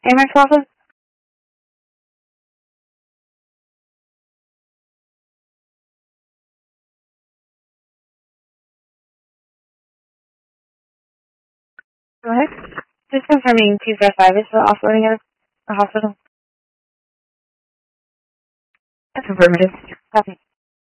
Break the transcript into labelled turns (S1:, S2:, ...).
S1: Amex office? Go ahead. Just confirming 255 is the offloading of the hospital. That's affirmative. Copy.